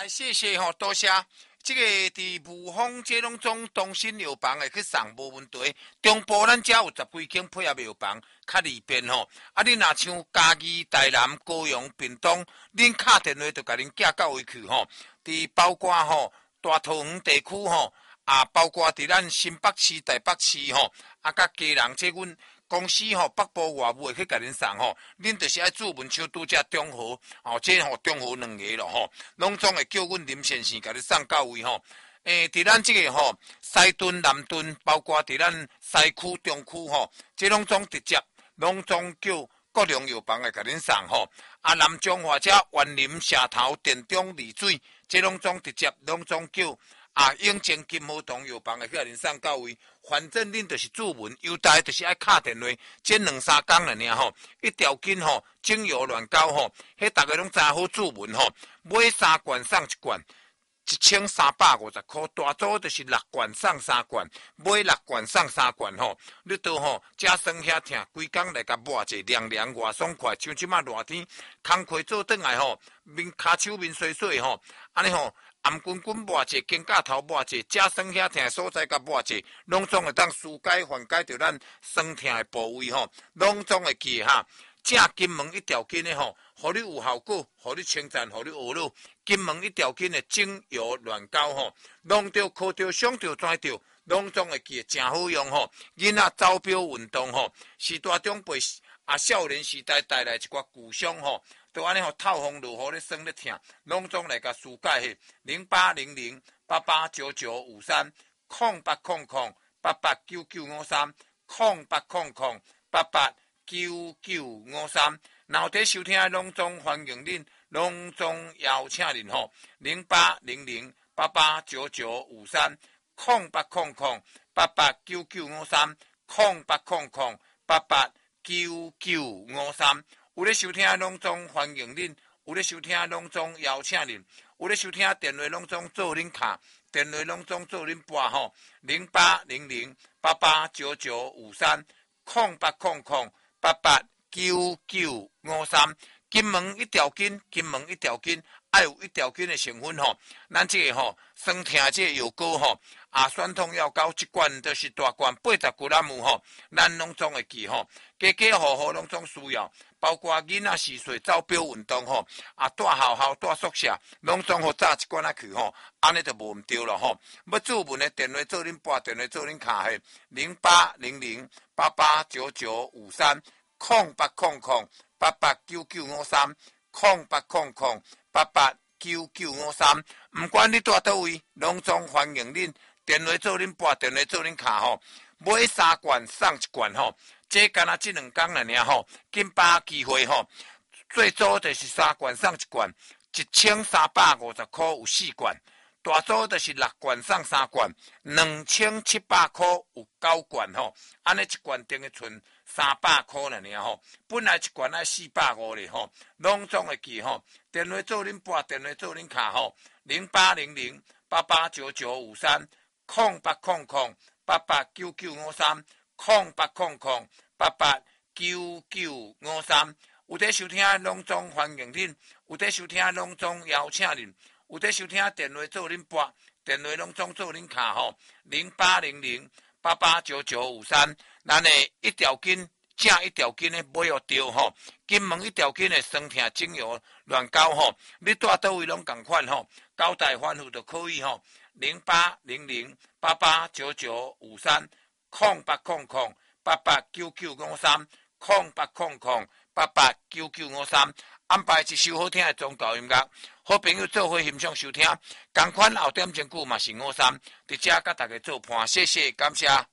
来，谢谢吼，多谢。这个伫雾峰这拢总东新药房的去送无问题。中部咱遮有10几间配合药房，较利便吼。啊，你若像嘉义、台南、高雄、屏东，恁敲电话就甲恁寄到位去吼。伫包括吼大桃园地区吼，啊，包括伫咱新北市、台北市吼，啊，甲家人这阮。公司吼北部外务会去甲恁送吼，恁就是爱注文像拄则中和吼，这吼中和2个咯吼，拢总会叫阮林先生甲你送到位吼。伫咱这个吼西屯、南屯，包括伫咱西区、中区吼，这拢总直接拢总叫国良药房来甲恁送吼。啊，南中或者园林、社头、电中、丽水，这拢总直接拢总叫。啊，永靖金和堂药房会去甲恁送到位，反正恁就是注文，邮代就是爱敲电话，这2-3天了呢吼，一条筋吼，精油乱交吼，迄大家拢真好注文吼，买3罐送1罐，1350块，大组就是6罐送3罐，买6罐送3罐吼，你都吼遮酸遐疼，规工来甲抹者凉凉外爽快，像即马热天，工课做转来吼，面骹手面水水吼，安尼吼。暗滚滚抹者，肩胛头抹者，遮酸遐疼所在甲抹者，拢总会当疏解缓解着咱酸疼的部位吼，拢总会记哈。正金门一条筋的吼，互你有效果，互你称赞，互你学乐。金门一条筋的精油乱交吼，弄着靠着想着拽着，拢总会记真好用吼。囡仔走标运动吼，时大长辈少年时代带来一寡旧伤吼。都安尼吼透风落雨咧酸咧疼，拢总来甲疏解迄0800-8899530800-889953，然后伫收听拢总欢迎恁，拢总邀请恁吼0800-8899530800-889953。有咧收听拢总欢迎恁，有咧收听拢总邀请恁，有咧收听电话拢总做恁卡，电话拢总做恁拨吼0800-8899530800-889953。金门一条筋，金门一条筋，爱有一条筋的成分吼。咱这个吼酸疼这个药膏吼，酸痛药膏一罐就是大罐80g吼，咱拢总会记吼，家家户户拢总需要。包括囡仔时岁走表运动吼，住学校、住宿舍，拢总好炸一罐仔去吼，安尼就无毋对了吼。要注文的电话做恁拨，电话做恁卡嘿0800-8899530800-889953。毋管你住倒位，拢总欢迎恁，电话做恁拨，电话做恁卡吼。买3罐送1罐吼。这干那这2天了呢吼，紧把握机会吼，最早就是3罐送1罐，1350块有4罐，大组就是6罐送3罐，2700块有9罐吼，安尼1罐等于剩300块了呢吼，本来1罐要450咧吼，拢总会记吼，电话做恁拨，电话做恁卡吼0800-8899530800-889953。有在收听拢总欢迎恁，有在收听拢总邀请恁，有在收听电话做恁拨，电话拢总做恁卡吼0800-889953。咱的一条筋，正一条筋的买哦对吼，金门一条筋的酸疼精油乱交吼，你住倒位拢共款吼，交代吩咐就可以吼0800-8899530800-889953。安排一首好听的宗教音乐，好朋友做伙欣赏收听。同款后点钟久嘛是53，伫遮甲大家做伴，谢谢感谢。